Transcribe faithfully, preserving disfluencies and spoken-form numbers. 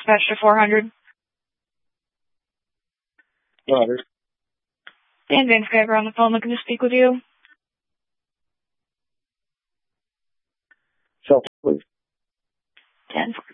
dispatch to four hundred. Roger. Dan Van Skyver on the phone looking to speak with you. Self, please. ten four.